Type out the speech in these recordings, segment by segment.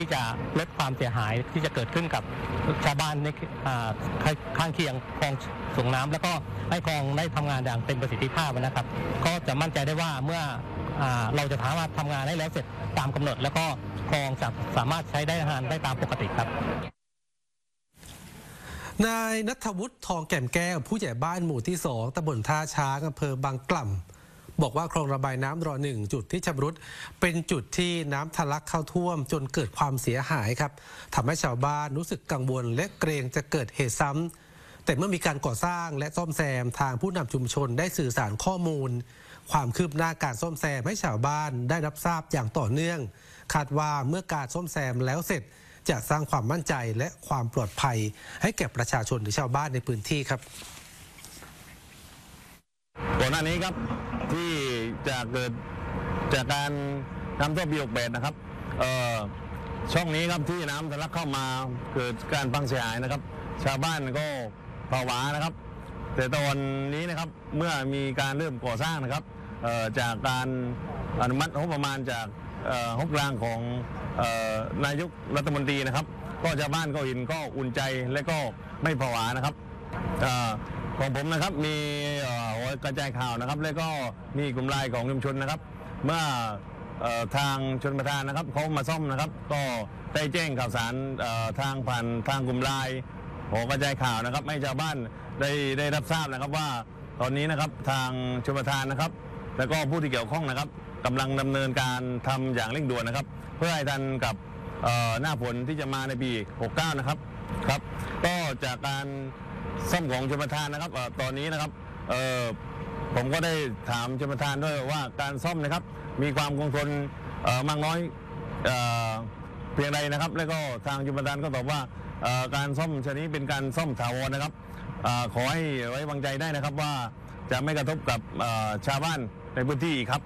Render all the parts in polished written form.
ที่จะลดความเสียหายที่จะเกิดขึ้นกับชาวบ้านในข้างเคียงคลองส่งน้ำแล้วก็ให้คลองได้ทำงานอย่างเต็มประสิทธิภาพนะครับก็จะมั่นใจได้ว่าเมื่อเราจะสามารถทำงานได้แล้วเสร็จตามกำหนดแล้วก็คลองจะสามารถใช้ได้งานได้ตามปกติครับนายณัฐวุฒิทองแก่มแก้วผู้ใหญ่บ้านหมู่ที่2ตำบลท่าช้างอำเภอบางกล่ำบอกว่าคลองระบายน้ำร.1 จุดที่ชำรุดเป็นจุดที่น้ำทะลักเข้าท่วมจนเกิดความเสียหายครับทำให้ชาวบ้านรู้สึกกังวลและเกรงจะเกิดเหตุซ้ำแต่เมื่อมีการก่อสร้างและซ่อมแซมทางผู้นำชุมชนได้สื่อสารข้อมูลความคืบหน้าการซ่อมแซมให้ชาวบ้านได้รับทราบอย่างต่อเนื่องคาดว่าเมื่อการซ่อมแซมแล้วเสร็จจะสร้างความมั่นใจและความปลอดภัยให้แก่ประชาชนหรือชาวบ้านในพื้นที่ครับก่อนหน้านี้ครับที่จะเกิดจากการน้ำท่วมปี68นะครับช่องนี้ครับที่น้ำทะลักเข้ามาเกิดการพังเสียหายนะครับชาวบ้านก็ผวานะครับแต่ตอนนี้นะครับเมื่อมีการเริ่มก่อสร้างนะครับจากการอนุมัติงบประมาณจากงบกลางของนายกรัฐมนตรีนะครับก็ชาวบ้านก็เห็นก็อุ่นใจและก็ไม่ผวานะครับของผมนะครับมีกระจายข่าวนะครับและก็มีกลุ่มไลน์ของชุมชนนะครับเมื่อทางชลประทานนะครับเขามาซ่อมนะครับก็ได้แจ้งข่าวสารทางผ่านทางกลุ่มไลน์ของกระจายข่าวนะครับให้ชาวบ้านได้รับทราบนะครับว่าตอนนี้นะครับทางชลประทานนะครับแล้วก็ผู้ที่เกี่ยวข้องนะครับกำลังดำเนินการทำอย่างเร่งด่วนนะครับเพื่อให้ทันกับหน้าฝนที่จะมาในปี69นะครับก็จากการซ่อมของชลประทานนะครับตอนนี้นะครับผมก็ได้ถามชลประทานด้วยว่าการซ่อมนะครับมีความคงทนมากน้อยเพียงใดนะครับแล้วก็ทางชลประทานก็ตอบว่าการซ่อมชนิดเป็นการซ่อมถาวรนะครับขอให้ไว้วางใจได้นะครับว่าจะไม่กระทบกับชาวบ้านในพื้นที่ครับ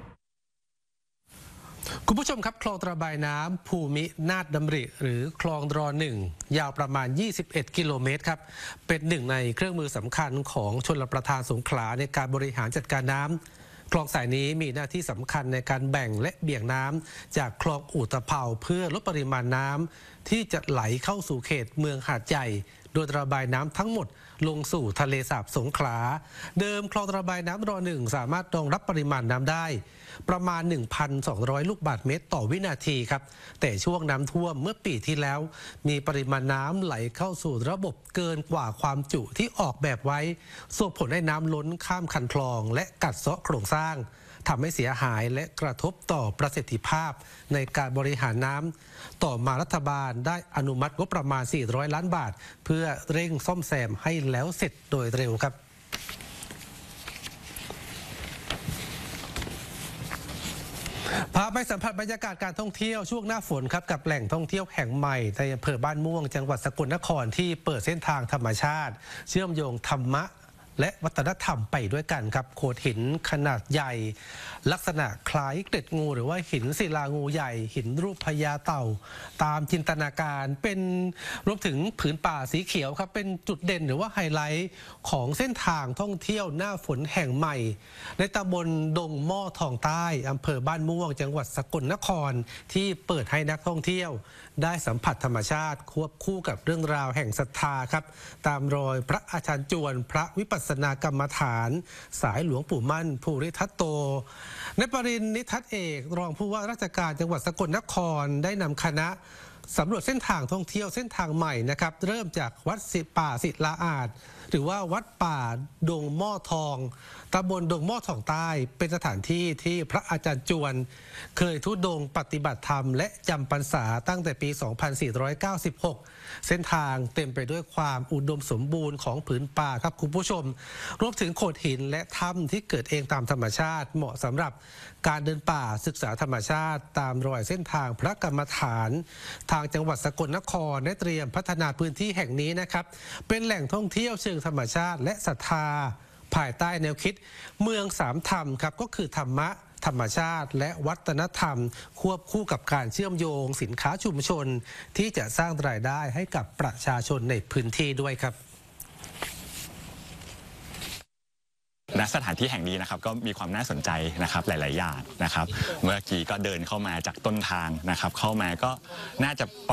คุณผู้ชมครับคลองระบายน้ำภูมินาถดำริหรือคลองร.1 ยาวประมาณ21 กิโลเมตรครับเป็นหนึ่งในเครื่องมือสำคัญของชลประทานสงขลาในการบริหารจัดการน้ำคลองสายนี้มีหน้าที่สำคัญในการแบ่งและเบี่ยงน้ำจากคลองอุตภเปาเพื่อลดปริมาณน้ำที่จะไหลเข้าสู่เขตเมืองหาดใหญ่โดยระบายน้ำทั้งหมดลงสู่ทะเลสาบสงขลาเดิมคลองระบายน้ำร.1 สามารถรองรับปริมาณน้ำได้ประมาณ 1,200 ลูกบาศก์เมตรต่อวินาทีครับแต่ช่วงน้ำท่วมเมื่อปีที่แล้วมีปริมาณน้ำไหลเข้าสู่ระบบเกินกว่าความจุที่ออกแบบไว้ส่งผลให้น้ำล้นข้ามคันคลองและกัดเซาะโครงสร้างทำให้เสียหายและกระทบต่อประสิทธิภาพในการบริหารน้ำต่อมารัฐบาลได้อนุมัติงบประมาณ400 ล้านบาทเพื่อเร่งซ่อมแซมให้แล้วเสร็จโดยเร็วครับพาไปสัมผัสบรรยากาศการท่องเที่ยวช่วงหน้าฝนครับกับแหล่งท่องเที่ยวแห่งใหม่ในอำเภอบ้านม่วงจังหวัดสกลนครที่เปิดเส้นทางธรรมชาติเชื่อมโยงธรรมะและวัฒนธรรมไปด้วยกันครับโขดหินขนาดใหญ่ลักษณะคล้ายเกล็ดงูหรือว่าหินศิลางูใหญ่หินรูปพญาเต่าตามจินตนาการเป็นรวมถึงผืนป่าสีเขียวครับเป็นจุดเด่นหรือว่าไฮไลท์ของเส้นทางท่องเที่ยวหน้าฝนแห่งใหม่ในตำบลดงหม้อทองใต้อำเภอบ้านม่วงจังหวัดสกลนครที่เปิดให้นักท่องเที่ยวได้สัมผัสธรรมชาติควบคู่กับเรื่องราวแห่งศรัทธาครับตามรอยพระอาจารย์จวนพระวิปัสสนากรรมฐานสายหลวงปู่มั่นภูริทัตโตนายปรินทร์นิทัศน์เอกรองผู้ว่าราชการจังหวัดสกลนครได้นำคณะสำรวจเส้นทางท่องเที่ยวเส้นทางใหม่นะครับเริ่มจากวัดป่าศิลาอาจหรือว่าวัดป่าดงหม้อทองตำบลดงหม้อทองใต้เป็นสถานที่ที่พระอาจารย์จวนเคยธุดงค์ปฏิบัติธรรมและจำพรรษาตั้งแต่ปี 2496 เส้นทางเต็มไปด้วยความอุดมสมบูรณ์ของผืนป่าครับคุณผู้ชมรวมถึงโขดหินและถ้ำที่เกิดเองตามธรรมชาติเหมาะสำหรับการเดินป่าศึกษาธรรมชาติตามรอยเส้นทางพระกรรมฐานทางจังหวัดสกลนครได้เตรียมพัฒนาพื้นที่แห่งนี้นะครับเป็นแหล่งท่องเที่ยวเชิงธรรมชาติและศรัทธาภายใต้แนวคิดเมืองสามธรรมครับก็คือธรรมะธรรมชาติและวัฒนธรรมควบคู่กับการเชื่อมโยงสินค้าชุมชนที่จะสร้างรายได้ให้กับประชาชนในพื้นที่ด้วยครับณสถานที่แห่งนี้นะครับก็มีความน่าสนใจนะครับหลายๆอย่างนะครับเมื่อกี้ก็เดินเข้ามาจากต้นทางนะครับเข้ามาก็น่าจะ